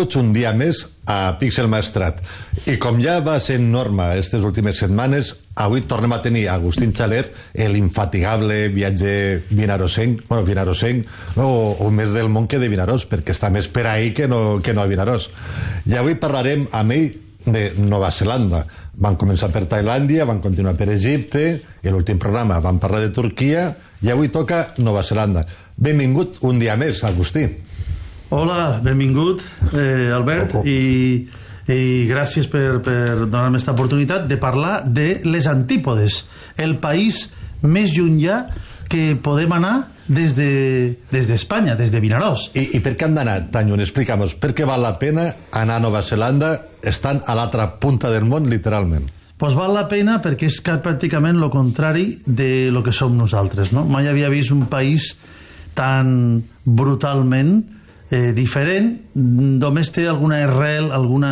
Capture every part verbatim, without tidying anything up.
benvinguts un dia més a Píxel Maestrat. I com ja va ser norma aquestes últimes setmanes, avui tornem a tenir Agustín Xaler, l'infatigable viatger vinarosenc, bueno, vinarosenc, no, o, o més del món que de Vinaròs, perquè està més per ahí que no, que no a Vinaròs. I avui parlarem amb ell de Nova Zelanda. Van començar per Tailàndia, van continuar per Egipte, i l'últim programa van parlar de Turquia, i avui toca Nova Zelanda. Benvingut un dia més, Agustí. Hola, benvingut, eh, Albert, oh, oh. I, i gràcies per, per donar-me aquesta oportunitat de parlar de les antípodes, el país més llunyà que podem anar des de, des d'Espanya, des de Vinaròs. I, I per què hem d'anar tan lluny? Explica'm, per què val la pena anar a Nova Zelanda estant a l'altra punta del món, literalment? Pues val la pena perquè és pràcticament el contrari de lo que som nosaltres, no? Mai havia vist un país tan brutalment eh, diferent. Només té alguna arrel, alguna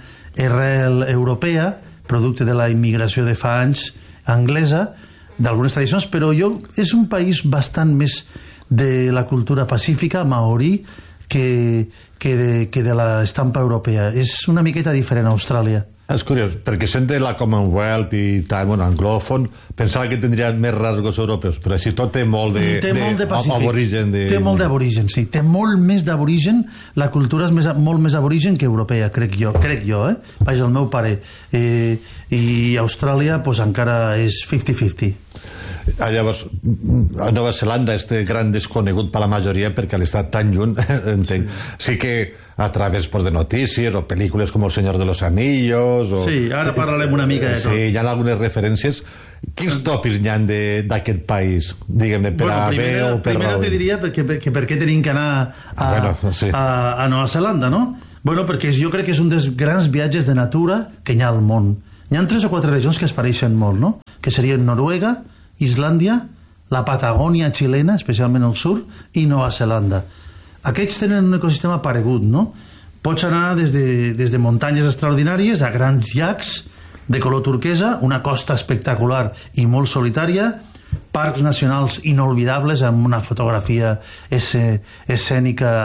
arrel europea, producte de la immigració de fa anys anglesa, d'algunes tradicions, però jo, és un país bastant més de la cultura pacífica, maorí, que, que, de, que de l'estampa europea. És una miqueta diferent a Austràlia. És curiós, perquè sent de la Commonwealth i tal, bueno, anglòfon, pensava que tindria més rasgos europeus, però així tot té molt de, té de, molt de pacífic. aborigen. De... Té molt d'aborigen, sí. Té molt més d'aborigen. La cultura és més, molt més aborigen que europea, crec jo, crec jo, eh? Vaja, el meu pare. Eh, I Austràlia, pues, encara és cinquanta cinquanta. Ah, llavors, a Nova Zelanda este gran desconegut per la majoria perquè l'està tan lluny, entenc. Sí. sí que a través pues, de notícies o pel·lícules com El Senyor de los Anillos o... Sí, ara parlarem una mica de tot. Sí, hi ha algunes referències. Quins tòpics hi ha d'aquest país, diguem-ne, per bueno, a bé o per Primera te diria perquè, perquè, per què tenim que anar a, bueno, sí. a, a Nova Zelanda, no? Bueno, perquè jo crec que és un dels grans viatges de natura que hi ha al món. Hi ha tres o quatre regions que es pareixen molt, no? Que serien Noruega, Islàndia, la Patagònia xilena, especialment al sud, i Nova Zelanda. Aquests tenen un ecosistema paregut, no? Pots anar des de, des de muntanyes extraordinàries a grans llacs de color turquesa, una costa espectacular i molt solitària, parcs nacionals inolvidables amb una fotografia ese, escènica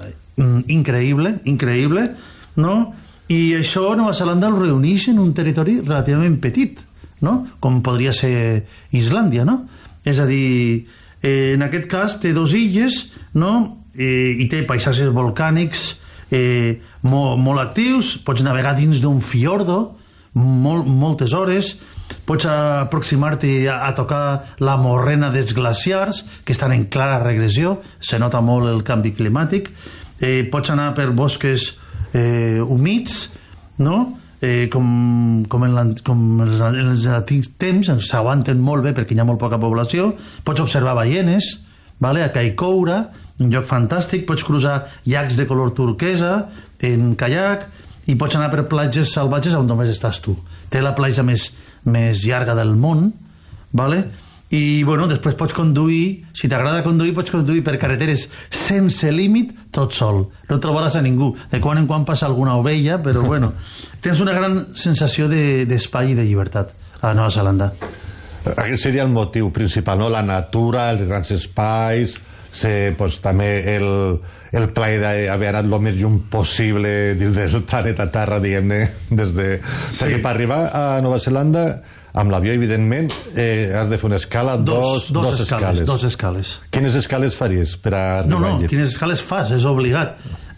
increïble, increïble, no? I això Nova Zelanda el reuneix en un territori relativament petit, no? Com podria ser Islàndia, no? És a dir, eh, en aquest cas té dos illes, no? Eh, i té paisatges volcànics eh, molt, molt actius, pots navegar dins d'un fiordo molt, moltes hores, pots aproximar-te a, a tocar la morrena dels glaciars que estan en clara regressió, se nota molt el canvi climàtic, eh, pots anar per bosques eh, humits, no? Eh, com, com, en com en els antics temps s'aguanten molt bé perquè hi ha molt poca població. Pots observar ballenes, vale? A Kaikoura, un lloc fantàstic, pots cruzar llacs de color turquesa en caiac i pots anar per platges salvatges on només estàs tu. Té la platja més, més llarga del món, vale? I bueno, després pots conduir, si t'agrada conduir, pots conduir per carreteres sense límit, tot sol. No trobaràs a ningú. De quan en quan passa alguna ovella, però bueno, tens una gran sensació d'espai de, i de llibertat a Nova Zelanda. Aquest seria el motiu principal, no? La natura, els grans espais, ser, pues, també el, el plaer d'haver anat el més lluny possible dins del planeta Terra, diguem-ne, des de... Sí. Perquè per arribar a Nova Zelanda, amb l'avió, evidentment, eh, has de fer una escala, dos, dos, dos, dos escales, escales. Dos escales. Quines escales faries per arribar no, no, allà? Quines escales fas, és obligat.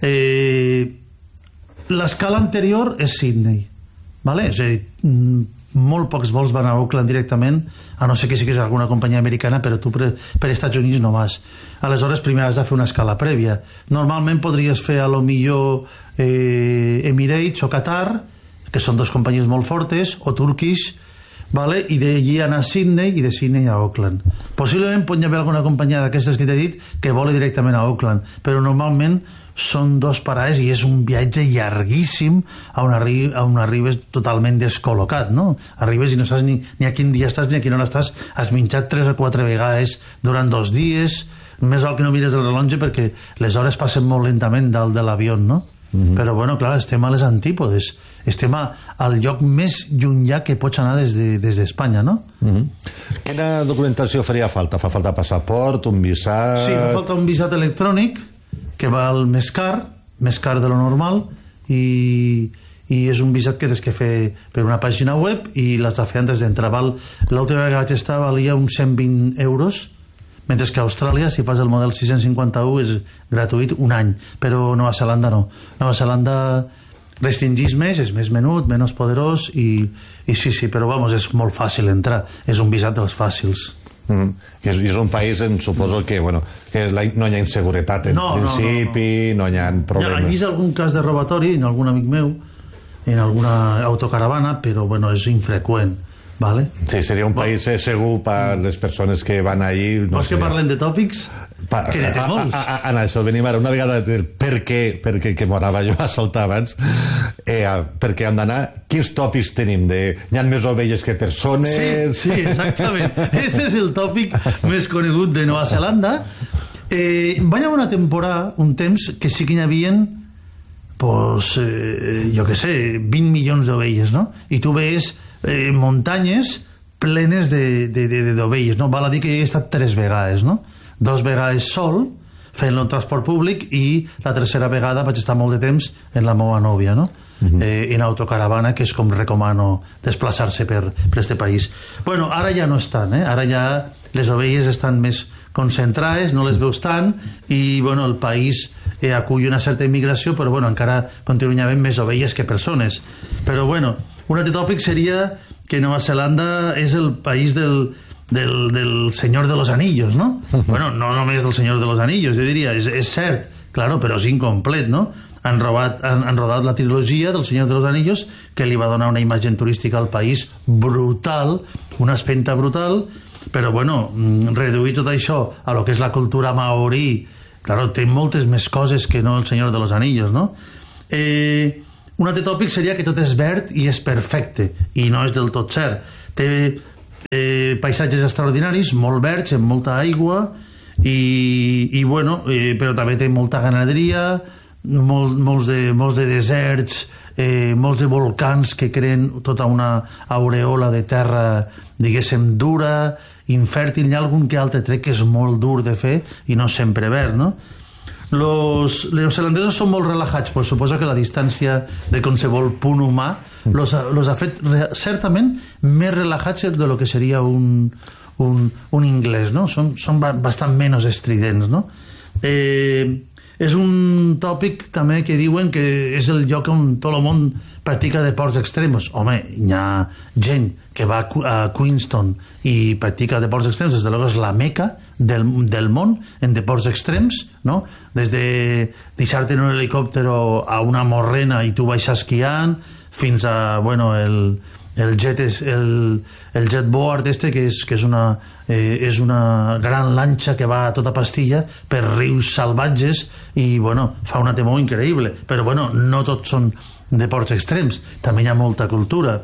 Eh, l'escala anterior és Sydney, vale? És a dir, molt pocs vols van a Auckland directament, a no ser que siguis alguna companyia americana, però tu per, per Estats Units no vas. Aleshores, primer has de fer una escala prèvia. Normalment podries fer a lo millor eh, Emirates o Qatar, que són dos companyies molt fortes, o Turkish, vale? I d'allí anar a Sydney i de Sydney a Auckland. Possiblement pot haver alguna companyia d'aquestes que t'he dit que voli directament a Auckland, però normalment són dos parades i és un viatge llarguíssim on, arri on arribes totalment descol·locat, no? Arribes i no saps ni, ni a quin dia estàs ni a quina hora estàs, has menjat tres o quatre vegades durant dos dies, més val que no mires el rellotge perquè les hores passen molt lentament dalt de l'avió, no? Mm-hmm. Però bueno, clar, estem a les antípodes, estem a, al lloc més llunyà que pots anar des d'Espanya, de, no? Mm-hmm. Quina documentació faria falta? Fa falta passaport, un visat? Sí, fa falta un visat electrònic que val més car, més car de lo normal, i, i és un visat que tens que fer per una pàgina web i l'has de fer antes d'entrar. L'última vegada que vaig estar valia uns cent vint euros, mentre que a Austràlia, si fas el model sis-cents cinquanta-u, és gratuït un any, però Nova Zelanda no. Nova Zelanda restringís més, és més menut, menys poderós, i, i sí, sí, però vamos, és molt fàcil entrar, és un visat dels fàcils. Mm. Que és, és un país, en, suposo que, bueno, que la, no hi ha inseguretat en no, principi, no, no, no. no hi ha problemes. Ja, he vist algun cas de robatori en algun amic meu, en alguna autocaravana, però bueno, és infreqüent. Vale. Sí, seria un país eh, segur per les persones que van allí. No Vols sé. que parlem de tòpics? Pa, que n'hi tens molts. A, a, a, a això venim ara, una vegada del per què, perquè que m'anava jo a soltar abans, eh, perquè hem d'anar, quins tòpics tenim? De, hi ha més ovelles que persones? Sí, sí, exactament. Este és el tòpic més conegut de Nova Zelanda. Eh, va haver una temporada, un temps, que sí que hi havia, pues, eh, jo què sé, vint milions d'ovelles, no? I tu veus Eh, muntanyes plenes d'ovelles, no? Val a dir que he estat tres vegades, no? Dos vegades sol, fent el transport públic, i la tercera vegada vaig estar molt de temps en la meva nòvia, no? Uh-huh. eh, en autocaravana, que és com recomano desplaçar-se per, per este país. Bueno, ara ja no estan, eh? Ara ja les ovelles estan més concentrades, no les veus tant, i bueno, el país eh, acull una certa immigració, però bueno, encara continuen havent més ovelles que persones. Però bueno, un altre tòpic seria que Nova Zelanda és el país del, del, del Senyor de los Anillos, no? Uh-huh. Bueno, no només del Senyor de los Anillos, jo diria, és, és cert, claro, però és incomplet, no? Han, robat, han, han rodat la trilogia del Senyor de los Anillos, que li va donar una imatge turística al país brutal, una espenta brutal, però bueno, reduir tot això a lo que és la cultura maorí, claro, té moltes més coses que no el Senyor de los Anillos, no? Eh... Un altre tòpic seria que tot és verd i és perfecte, i no és del tot cert. Té eh, paisatges extraordinaris, molt verds, amb molta aigua, i, i bueno, eh, però també té molta ganaderia, molt, molts, de, molts de deserts, eh, molts de volcans que creen tota una aureola de terra, diguéssim, dura, infèrtil. Hi ha algun que altre tret que és molt dur de fer i no sempre verd, no? Los neozelandesos són molt relajats, pues suposo que la distància de qualsevol punt humà los ha, los ha fet re, certament més relajats de lo que seria un, un, un inglès, no? Són, són bastant menys estridents, no? Eh, és un tòpic també que diuen que és el lloc on tot el món practica deports extrems. Home, hi ha gent que va a Queenstown i practica deports extrems, des de luego és la meca del, del món en deports extrems, no? Des de deixar-te en un helicòptero a una morrena i tu baixar esquiant, fins a, bueno, el, el jet és el, el jetboard este, que és, que és una eh, és una gran lanxa que va a tota pastilla per rius salvatges i, bueno, fa una temor increïble, però, bueno, no tots són deports extrems, també hi ha molta cultura.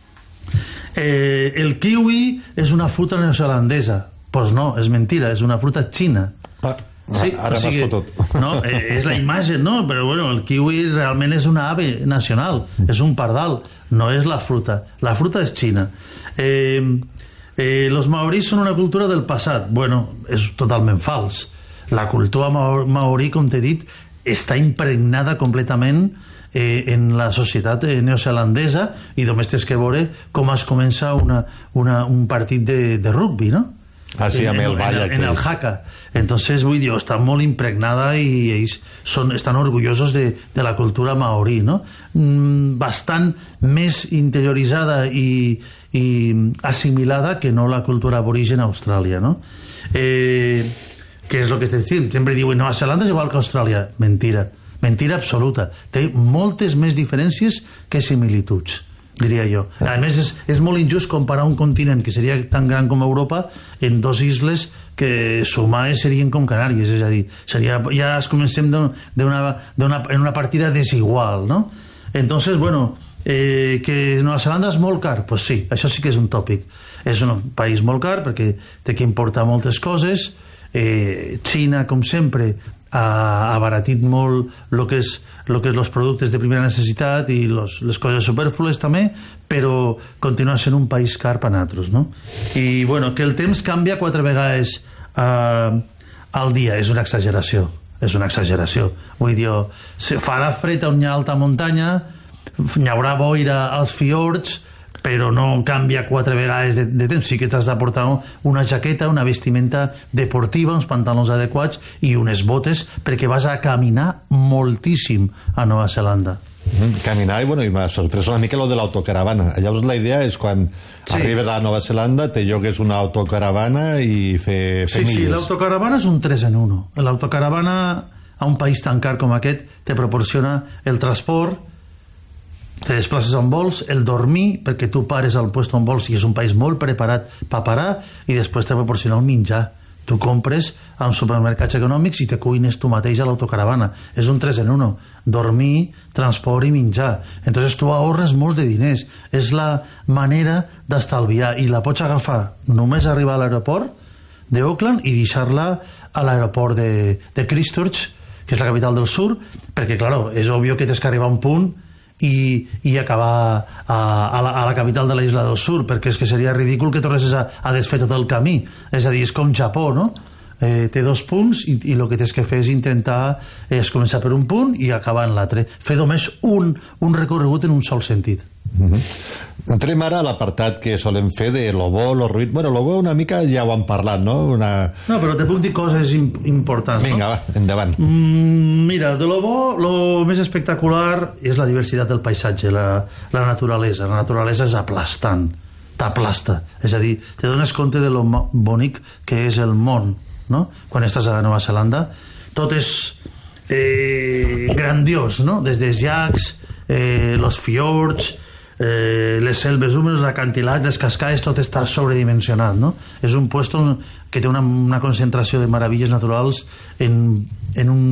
Eh, el kiwi és una fruta neozelandesa. Pues no, és mentira, és una fruta xina. Ah, sí, ara o sigui, m'has fotut. No, eh, és la imatge, no? Però bueno, el kiwi realment és una ave nacional, és un pardal, no és la fruta. La fruta és xina. Eh, eh, los maoris són una cultura del passat. Bueno, és totalment fals. La cultura maorí, com t'he dit, està impregnada completament eh, en la societat eh, neozelandesa, i només tens que veure com es comença una, una, un partit de, de rugby, no? Ah, sí, amb el ball en, en, en el haka. Entonces, vull dir, està molt impregnada i ells són, estan orgullosos de, de la cultura maorí, no? Mm, bastant més interioritzada i, i assimilada que no la cultura aborigen a Austràlia, no? Eh, què és el que estic dient? Sempre diuen Nova Zelanda és igual que Austràlia. Mentira. Mentira absoluta. Té moltes més diferències que similituds, diria jo. A més, és, és molt injust comparar un continent que seria tan gran com Europa en dos isles que sumades serien com Canàries, és a dir, seria, ja es comencem de, de una, de una, en una partida desigual, no? Entonces, bueno, eh, que Nova Zelanda és molt car, pues sí, això sí que és un tòpic. És un país molt car perquè té que importar moltes coses. eh, Xina, com sempre, ha abaratit molt el que és el que és els productes de primera necessitat i los, les coses supèrflues també, però continua sent un país car per nosaltres, no? I bueno, que el temps canvia quatre vegades eh, al dia és una exageració. és una exageració. Vull dir, farà fred on hi ha alta muntanya, hi haurà boira als fiords, però no canvia quatre vegades de, de temps. Sí que t'has de portar una jaqueta, una vestimenta deportiva, uns pantalons adequats i unes botes, perquè vas a caminar moltíssim a Nova Zelanda. Mm, caminar, i, bueno, i m'ha sorprès una mica lo de l'autocaravana. Llavors la idea és quan sí. arribes a Nova Zelanda te llogues una autocaravana i fer, fer sí, milles. Sí, l'autocaravana és un tres en uno. L'autocaravana a un país tan car com aquest te proporciona el transport, te desplaces on vols, el dormir, perquè tu pares al puesto on vols i és un país molt preparat per parar, i després te proporciona el menjar. Tu compres a uns supermercats econòmics i te cuines tu mateix a l'autocaravana. És un tres en uno. Dormir, transport i menjar. Entonces tu ahorres molts de diners. És la manera d'estalviar, i la pots agafar només arribar a l'aeroport d'Auckland i deixar-la a l'aeroport de, de Christchurch, que és la capital del sur, perquè, claro, és obvio que tens que arribar a un punt i, i acabar a, a, la, a la capital de la isla del sur, perquè és que seria ridícul que tornessis a, a desfer tot el camí. És a dir, és com Japó, no? Eh, té dos punts i, i el que tens que fer és intentar és començar per un punt i acabar en l'altre. Fer només un, un recorregut en un sol sentit. Mm-hmm. Entrem ara a l'apartat que solem fer de lo bo, lo ruït. Bueno, lo bo una mica ja ho han parlat, no? Una... No, però te puc dir coses importants. Vinga, no? Va, endavant. Mm, mira, de lo bo, lo més espectacular és la diversitat del paisatge, la, la naturalesa. La naturalesa és aplastant, t'aplasta. És a dir, te dones compte de lo bonic que és el món, no? Quan estàs a Nova Zelanda, tot és eh, grandiós, no? Des dels llacs, eh, los fiords, eh, les selves húmedes, els acantilats, les cascades, tot està sobredimensionat, no? És un puesto que té una, una concentració de meravilles naturals en, en, un,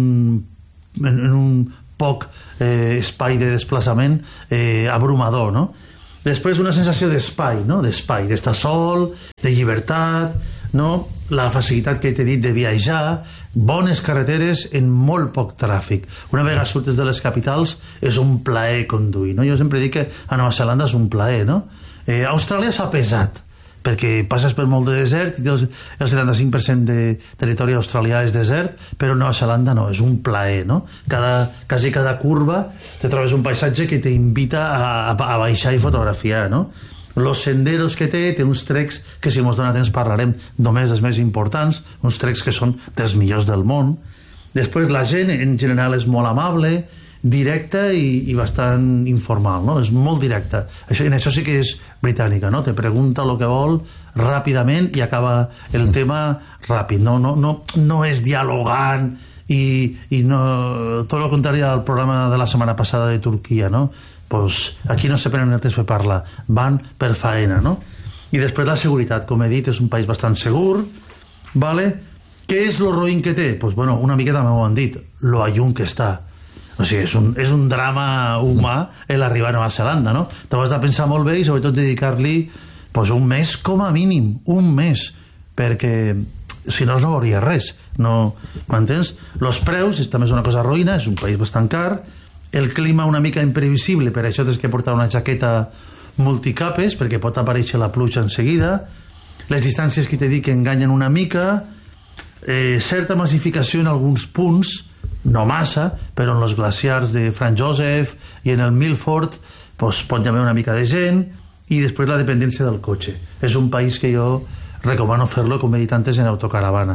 en, en un poc eh, espai de desplaçament eh, abrumador, no? Després una sensació d'espai, no? D'espai, d'estar sol, de llibertat, no? La facilitat que t'he dit de viatjar, bones carreteres en molt poc tràfic. Una vegada surtes de les capitals és un plaer conduir, no? Jo sempre dic que a Nova Zelanda és un plaer, no? Eh, Austràlia s'ha pesat, perquè passes per molt de desert i el, el setanta-cinc per cent de territori australià és desert, però Nova Zelanda no, és un plaer, no? Cada, quasi cada curva te trobes un paisatge que t'invita a, a, a baixar i fotografiar, no? Los senderos que té, té uns trecs que si mos dona temps parlarem només dels més importants, uns trecs que són dels millors del món. Després la gent en general és molt amable, directa i, i bastant informal, no? És molt directa. Això, en això sí que és britànica, no? Te pregunta el que vol ràpidament i acaba el tema ràpid, no, no, no, no és dialogant i, i no, tot el contrari del programa de la setmana passada de Turquia, no? Pues aquí no se prenen el temps per parlar, van per faena, no? I després la seguretat, com he dit, és un país bastant segur, vale? Què és lo roïn que té? Pues bueno, una miqueta m'ho han dit, lo allun que està. O sigui, és un, és un drama humà l'arribar a Nova Zelanda, no? Te has de pensar molt bé i sobretot dedicar-li pues, un mes com a mínim, un mes, perquè si no no veuria res, no m'entens? Los preus, també és una cosa roïna, és un país bastant car, el clima una mica imprevisible, per això tens que portar una jaqueta multicapes perquè pot aparèixer la pluja en seguida, les distàncies que t'he dit que enganyen una mica, eh, certa massificació en alguns punts, no massa, però en els glaciars de Franz Josef i en el Milford pues, pot haver una mica de gent, i després la dependència del cotxe. És un país que jo recomano fer-lo, com he dit antes, en autocaravana.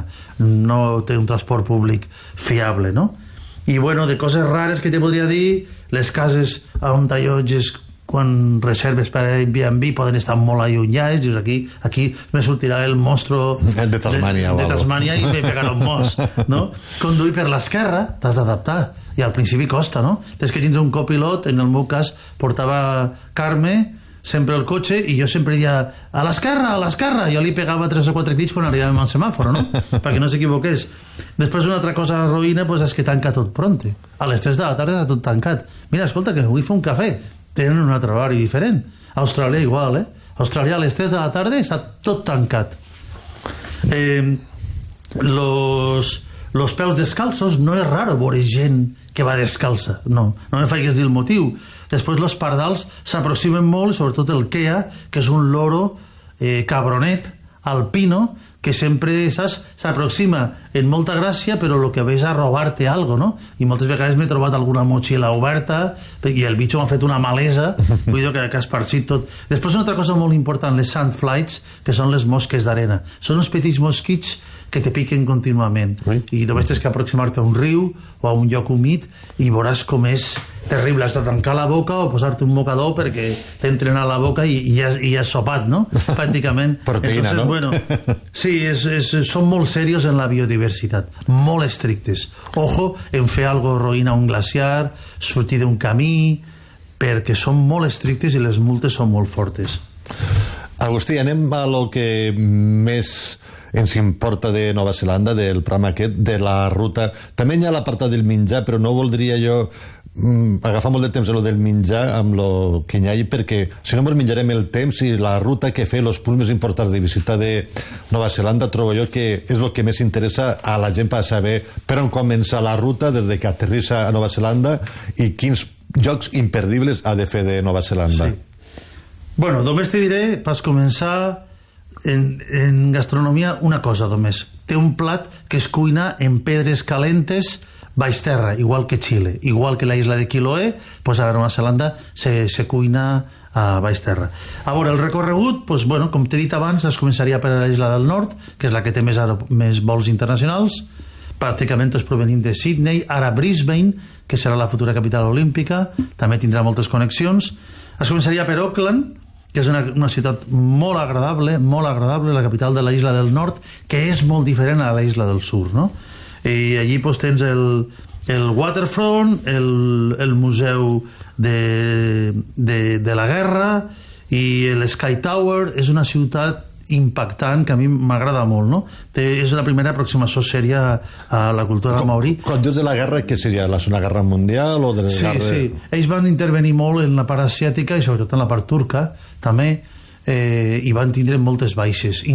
No té un transport públic fiable, no? I bueno, de coses rares que te podria dir, les cases on t'allotges quan reserves per Airbnb poden estar molt allunyades, dius aquí, aquí me sortirà el monstro de Tasmània, de, de Tasmània i me pegarà un mos, no? Conduir per l'esquerra t'has d'adaptar i al principi costa, no? Tens que tindre un copilot, en el meu cas portava Carme sempre el cotxe i jo sempre deia a l'esquerra, a l'esquerra, jo li pegava tres o quatre crits quan arribàvem al semàforo, no? Perquè no s'equivoqués. Després una altra cosa roïna pues, és que tanca tot pronte. A les tres de la tarda està tot tancat. Mira, escolta, que vull fer un cafè. Tenen un altre horari diferent. A Austràlia igual, eh? A Austràlia a les tres de la tarda està tot tancat. Eh, los, los peus descalços no és raro veure gent que va descalça. No, no me faigues dir el motiu. Després los pardals s'aproximen molt, sobretot el Kea, que és un loro eh, cabronet, alpino que sempre, saps, s'aproxima en molta gràcia, però el que ve és a robar-te algo, no? I moltes vegades m'he trobat alguna motxilla oberta i el bitxo m'ha fet una malesa, vull dir que, que ha esparcit tot. Després una altra cosa molt important, les sandflies, que són les mosques d'arena. Són uns petits mosquits que te piquen contínuament. Ui. I només tens que aproximar-te a un riu o a un lloc humit i veuràs com és terrible. Has de tancar la boca o posar-te un mocador perquè t'entren a la boca i, i, has, i has sopat, no? Pràcticament. Proteïna, Entonces, no? Bueno, sí, és, és, són molt serios en la biodiversitat, molt estrictes. Ojo en fer algo roïn a un glaciar, sortir d'un camí, perquè són molt estrictes i les multes són molt fortes. Agustí, anem a lo que més ens importa de Nova Zelanda, del programa aquest, de la ruta. També hi ha l'apartat del menjar, però no voldria jo mm, agafar molt de temps a lo del menjar amb lo que hi ha, perquè si no ens menjarem el temps i la ruta que fer, els punts més importants de visita de Nova Zelanda, trobo jo que és el que més interessa a la gent per saber per on comença la ruta des de que aterrissa a Nova Zelanda i quins jocs imperdibles ha de fer de Nova Zelanda. Sí. Bueno, només te diré, pas començar, en, en gastronomia, una cosa només. Té un plat que es cuina en pedres calentes baix terra, igual que Xile, igual que la isla de Chiloé, pues a Nova Zelanda se, se cuina a baix terra. A veure, el recorregut, pues, bueno, com t'he dit abans, es començaria per la isla del Nord, que és la que té més, més vols internacionals, pràcticament tots provenint de Sydney, ara Brisbane, que serà la futura capital olímpica, també tindrà moltes connexions. Es començaria per Auckland, que és una, una ciutat molt agradable, molt agradable, la capital de la isla del Nord, que és molt diferent a la isla del Sur, no? I allí pues, tens el, el waterfront, el, el museu de, de, de la guerra i el Sky Tower. És una ciutat impactant que a mi m'agrada molt, no? Té, és la primera aproximació sèria a la cultura Com, maori. quan dius de la guerra, què seria? La Segona Guerra Mundial o de la Sí, guerra... sí. Ells van intervenir molt en la part asiàtica i sobretot en la part turca, també, eh, i van tindre moltes baixes.